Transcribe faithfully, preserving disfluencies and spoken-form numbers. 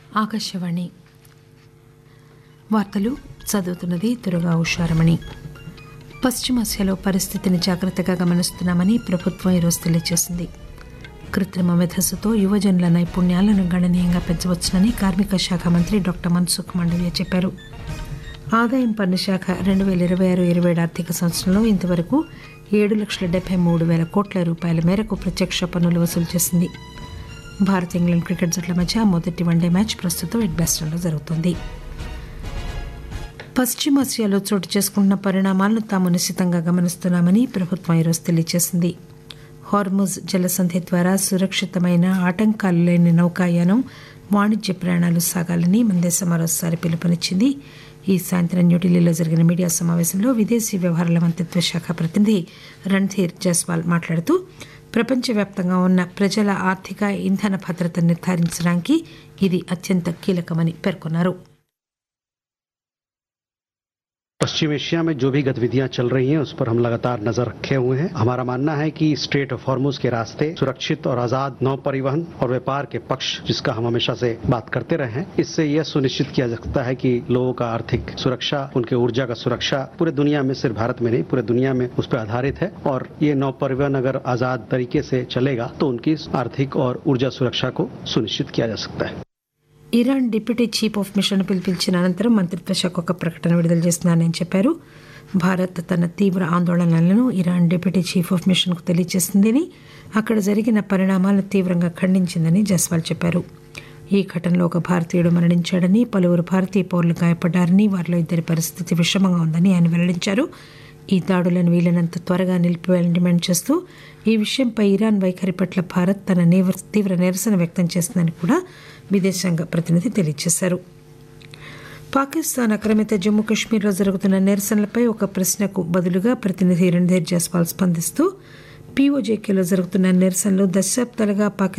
ఆకాశవాణి వార్తలు చదువుతున్నది దుర్గా ఉషారమణి. పశ్చిమాసియాలో పరిస్థితిని జాగ్రత్తగా గమనిస్తున్నామని ప్రభుత్వం ఈరోజు తెలియజేసింది. కృత్రిమ మేధస్సుతో యువజనుల నైపుణ్యాలను గణనీయంగా పెంచవచ్చునని కార్మిక శాఖ మంత్రి డాక్టర్ మన్సుఖ్ మాండవ్య చెప్పారు. ఆదాయం పన్ను శాఖ రెండు వేల ఇరవై ఆరు ఇరవై ఏడు ఆర్థిక సంవత్సరంలో ఇంతవరకు ఏడు లక్షల డెబ్బై మూడు వేల కోట్ల రూపాయల మేరకు ప్రత్యక్ష పన్నులు వసూలు చేసింది. భారత్ ఇంగ్లాండ్ క్రికెట్ జట్ల మధ్య మొదటి వన్డే మ్యాచ్ ప్రస్తుతం ఎడ్బాస్టన్లో జరుగుతోంది. పశ్చిమాసియాలో చోటు చేసుకుంటున్న పరిణామాలను తాము నిశితంగా గమనిస్తున్నామని ప్రభుత్వం ఈరోజు తెలియజేసింది. హార్ముజ్ జలసంధి ద్వారా సురక్షితమైన ఆటంకాలు లేని నౌకాయానం, వాణిజ్య ప్రయాణాలు సాగాలని మన దేశం మరోసారి పిలుపునిచ్చింది. ఈ సాయంత్రం న్యూఢిల్లీలో జరిగిన మీడియా సమావేశంలో విదేశీ వ్యవహారాల మంత్రిత్వ శాఖ ప్రతినిధి రణ్ధీర్ జైస్వాల్ మాట్లాడుతూ ప్రపంచవ్యాప్తంగా ఉన్న ప్రజల ఆర్థిక ఇంధన భద్రతను నిర్ధారించడానికి ఇది అత్యంత కీలకమని పేర్కొన్నారు. पश्चिम एशिया में जो भी गतिविधियां चल रही हैं उस पर हम लगातार नजर रखे हुए हैं. हमारा मानना है कि स्ट्रेट ऑफ हॉर्मुज के रास्ते सुरक्षित और आजाद नौ परिवहन और व्यापार के पक्ष, जिसका हम हमेशा से बात करते रहे हैं, इससे यह सुनिश्चित किया जा सकता है कि लोगों का आर्थिक सुरक्षा, उनके ऊर्जा का सुरक्षा पूरे दुनिया में, सिर्फ भारत में नहीं पूरे दुनिया में उस पर आधारित है. और ये नौ परिवहन अगर आजाद तरीके से चलेगा तो उनकी आर्थिक और ऊर्जा सुरक्षा को सुनिश्चित किया जा सकता है. Iran deputy chief of mission పిలిపించిన అనంతరం మంత్రిత్వ శాఖ ఒక ప్రకటన విడుదల చేస్తున్నానని చెప్పారు. భారత్ తన తీవ్ర ఆందోళనలను ఇరాన్ డిప్యూటీ చీఫ్ ఆఫ్ మిషన్కు తెలియజేసిందని, అక్కడ జరిగిన పరిణామాలను తీవ్రంగా ఖండించిందని జైస్వాల్ చెప్పారు. ఈ ఘటనలో ఒక భారతీయుడు మరణించాడని, పలువురు భారతీయ పౌరులు గాయపడ్డారని, వారిలో ఇద్దరి పరిస్థితి విషమంగా ఉందని ఆయన వెల్లడించారు. ఈ దాడులను వీలైనంత త్వరగా నిలిపివేయాలని డిమాండ్ చేస్తూ ఈ విషయంపై ఇరాన్ వైఖరి పట్ల భారత్ తన తీవ్ర నిరసన వ్యక్తం చేస్తుందని కూడా విదేశాంగ ప్రతినిధి తెలియజేశారు. పాకిస్తాన్ ఆక్రమిత జమ్మూ కాశ్మీర్లో జరుగుతున్న నిరసనలపై ఒక ప్రశ్నకు బదులుగా ప్రతినిధి రణ్ధీర్ జైస్వాల్ స్పందిస్తూ పీఓజేకేలో జరుగుతున్న నిరసనలు దశాబ్దాలుగా పాకిస్తాన్